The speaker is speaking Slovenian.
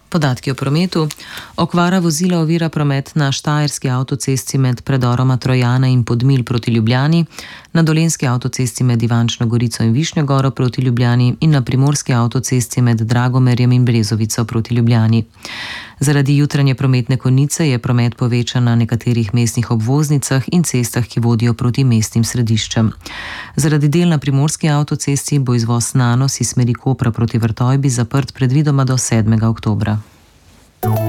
Podatki o prometu. Okvara vozila ovira promet na štajerski avtocesti med predoroma Trojana in Podmilj proti Ljubljani, na dolenjski avtocesti med Ivančno Gorico in Višnjo Goro proti Ljubljani in na primorski avtocesti med Dragomerjem in Brezovico proti Ljubljani. Zaradi jutranje prometne konice je promet povečan na nekaterih mestnih obvoznicah in cestah, ki vodijo proti mestnim središčem. Zaradi del na primorski avtocesti bo izvoz Nanos iz smeri Kopra proti Vrtojbi zaprt predvidoma do 7. oktobra.